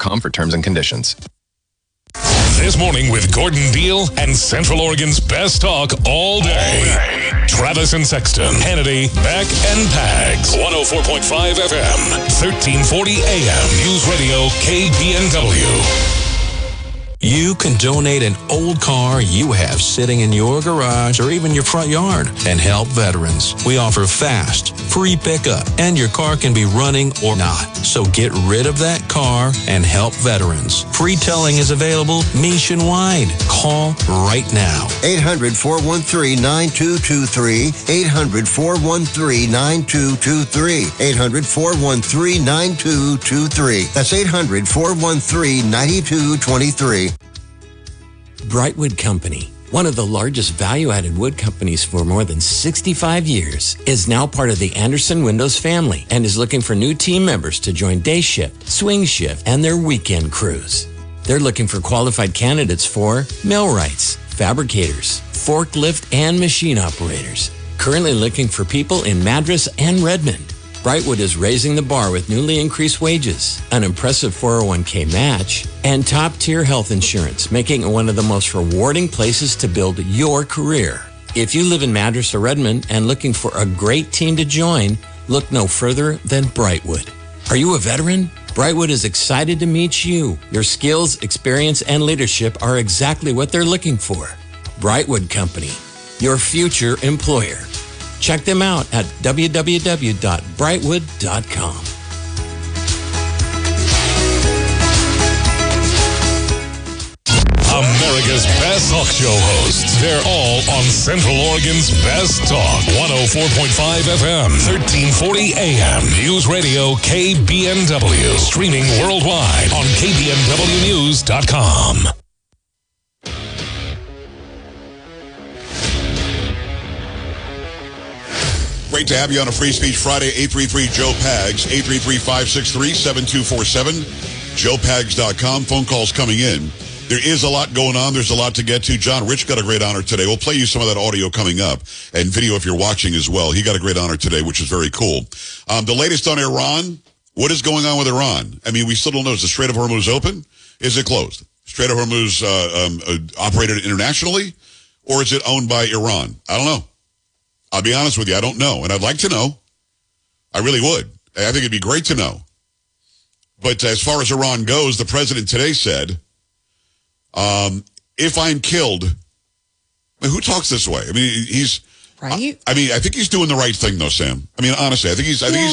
CentralOregonCreditCard.com for terms and conditions. This morning with Gordon Deal and Central Oregon's best talk all day. Travis and Sexton, Hannity, Beck and Pags. 104.5 FM, 1340 AM. News Radio KBNW. You can donate an old car you have sitting in your garage or even your front yard and help veterans. We offer fast, free pickup, and your car can be running or not. So get rid of that car and help veterans. Free towing is available nationwide. Call right now. 800-413-9223. 800-413-9223. 800-413-9223. That's 800-413-9223. Brightwood Company, one of the largest value-added wood companies for more than 65 years, is now part of the Anderson Windows family and is looking for new team members to join day shift, swing shift, and their weekend crews. They're looking for qualified candidates for millwrights, fabricators, forklift, and machine operators. Currently looking for people in Madras and Redmond. Brightwood is raising the bar with newly increased wages, an impressive 401k match, and top-tier health insurance, making it one of the most rewarding places to build your career. If you live in Madras or Redmond and looking for a great team to join, look no further than Brightwood. Are you a veteran? Brightwood is excited to meet you. Your skills, experience, and leadership are exactly what they're looking for. Brightwood Company, your future employer. Check them out at www.brightwood.com. America's best talk show hosts. They're all on Central Oregon's best talk. 104.5 FM, 1340 AM. News Radio KBNW. Streaming worldwide on KBNWnews.com. Great to have you on a Free Speech Friday. 833-JOE-PAGS, 833-563-7247, joepags.com. Phone calls coming in. There is a lot going on. There's a lot to get to. John Rich got a great honor today. We'll play you some of that audio coming up and video if you're watching as well. He got a great honor today, which is very cool. The latest on Iran. What is going on with Iran? I mean, we still don't know. Is the Strait of Hormuz open? Is it closed? Strait of Hormuz operated internationally, or is it owned by Iran? I don't know. I'll be honest with you, I don't know, and I'd like to know. I really would. I think it'd be great to know. But as far as Iran goes, the president today said, if I'm killed, I mean, who talks this way? I mean, he's right. I think he's doing the right thing, though, Sam. I mean, honestly, I think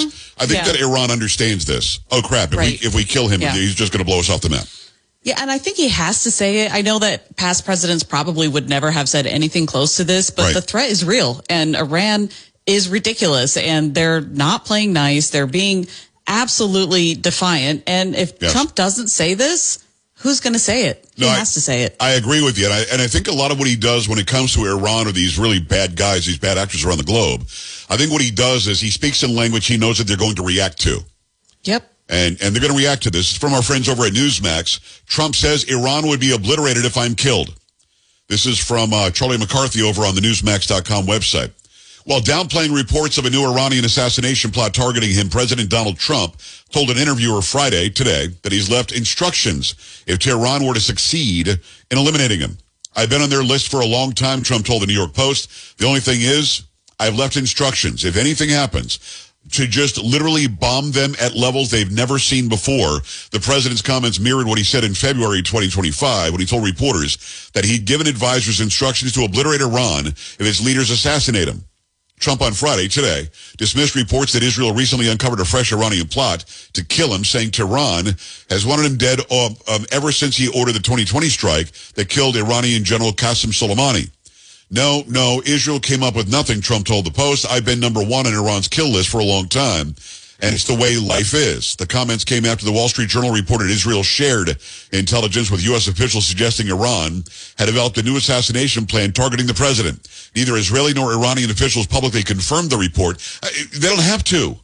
that Iran understands this. Oh crap! If we kill him, he's just going to blow us off the map. Yeah, and I think he has to say it. I know that past presidents probably would never have said anything close to this, but the threat is real, and Iran is ridiculous, and they're not playing nice. They're being absolutely defiant, and if Trump doesn't say this, who's going to say it? He has to say it. I agree with you, and I think a lot of what he does when it comes to Iran or these really bad guys, these bad actors around the globe, I think what he does is he speaks in language he knows that they're going to react to. Yep. And they're going to react to this. It's from our friends over at Newsmax. Trump says Iran would be obliterated if I'm killed. This is from Charlie McCarthy over on the Newsmax.com website. While downplaying reports of a new Iranian assassination plot targeting him, President Donald Trump told an interviewer today, that he's left instructions if Tehran were to succeed in eliminating him. I've been on their list for a long time, Trump told the New York Post. The only thing is, I've left instructions. If anything happens, to just literally bomb them at levels they've never seen before. The president's comments mirrored what he said in February 2025 when he told reporters that he'd given advisors instructions to obliterate Iran if its leaders assassinate him. Trump on Friday, today, dismissed reports that Israel recently uncovered a fresh Iranian plot to kill him, saying Tehran has wanted him dead ever since he ordered the 2020 strike that killed Iranian General Qasem Soleimani. No, Israel came up with nothing, Trump told the Post. I've been number one on Iran's kill list for a long time, and it's the way life is. The comments came after the Wall Street Journal reported Israel shared intelligence with U.S. officials suggesting Iran had developed a new assassination plan targeting the president. Neither Israeli nor Iranian officials publicly confirmed the report. They don't have to.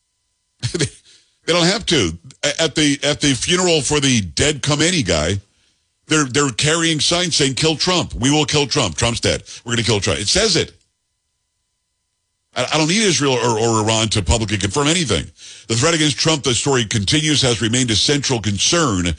They don't have to. At the funeral for the dead Khomeini guy, they're carrying signs saying, kill Trump. We will kill Trump. Trump's dead. We're going to kill Trump. It says it. I don't need Israel or Iran to publicly confirm anything. The threat against Trump, the story continues, has remained a central concern